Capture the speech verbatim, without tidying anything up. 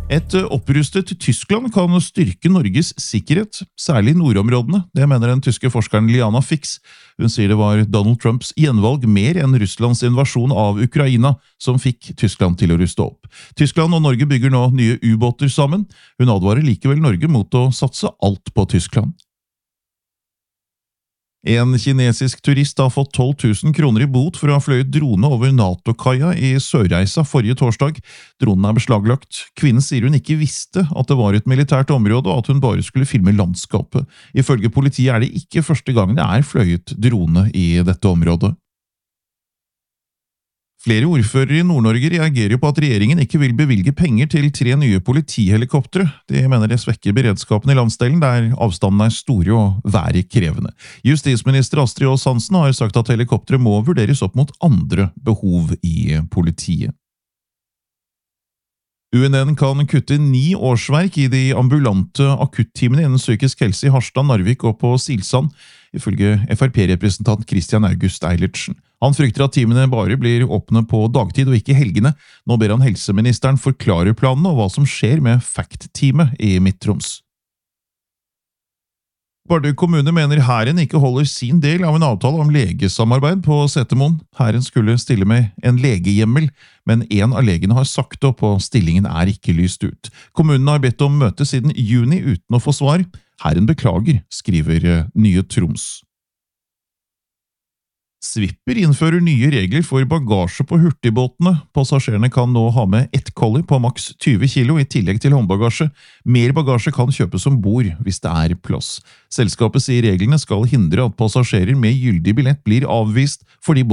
Et opprustet Tyskland kan styrke Norges sikkerhet, særlig i nordområdene. Det mener den tyske forskeren Liana Fix. Hun sier det var Donald Trumps gjenvalg mer enn Russlands invasjon av Ukraina som fikk Tyskland til å ruste opp. Tyskland og Norge bygger nå nye ubåter sammen. Hun advarer likevel Norge mot å satse alt på Tyskland. En kinesisk turist har fått tolv tusen kroner i bot for å ha fløyet drone over NATO-kaia i Sørreisa forrige torsdag. Dronen er beslaglagt. Kvinnen sier hun ikke visste at det var et militært område, og at hun bare skulle filme landskapet. Ifølge politiet er det ikke første gang det er fløyet drone i dette området. Flere ordførere i Nord-Norge reagerer på at regjeringen ikke vil bevilge penger til tre nye politihelikoptre. De mener det svekker beredskapen i landsdelen, der avstanden er store og været krevende. Justisminister Astrid Aas Hansen har sagt at helikoptre må vurderes opp mot andre behov i politiet. U N N kan kutte ni årsverk i de ambulante akutteamene innen psykisk helse i Harstad, Narvik og på Silsand, ifølge F R P-representant Christian August Eilertsen. Han frykter at teamene bare blir åpne på dagtid og ikke helgene. Nå ber han helseministeren forklare planene og hva som skjer med FACT-teamet i Midt-Troms. Bardu kommune mener hæren ikke holder sin del av en avtale om legesamarbeid på Setermoen. Hæren skulle stille med en legehjemmel, men en av legene har sagt opp og stillingen er ikke lyst ut. Kommunen har bedt om møte siden juni uten å få svar. Hæren beklager, skriver Nye Troms. Swipper innfører nye regler for bagasje på hurtigbåtene. Passasjerene kan nå ha med ett kolli på maks tjue kilo i tillegg til håndbagasje. Mer bagasje kan kjøpes om bord hvis det er plass. Selskapet sier reglene skal hindre at passasjerer med gyldig billett blir avvist fordi